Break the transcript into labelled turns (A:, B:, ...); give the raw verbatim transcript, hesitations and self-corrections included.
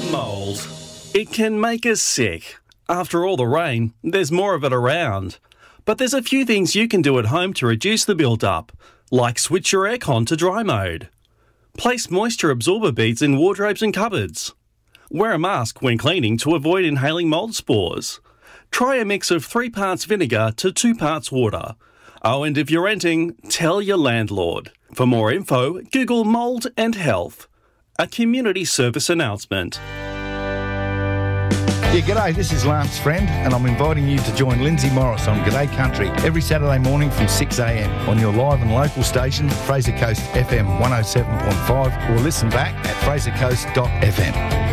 A: Mould. It can make us sick. After all the rain, there's more of it around. But there's a few things you can do at home to reduce the build-up, like switch your aircon to dry mode. Place moisture absorber beads in wardrobes and cupboards. Wear a mask when cleaning to avoid inhaling mould spores. Try a mix of three parts vinegar to two parts water. Oh, and if you're renting, tell your landlord. For more info, Google Mould and Health. A community service announcement.
B: Yeah, g'day, this is Lance Friend, and I'm inviting you to join Lindsay Morris on G'day Country every Saturday morning from six a m on your live and local station, Fraser Coast F M one oh seven point five, or listen back at fraser coast dot f m.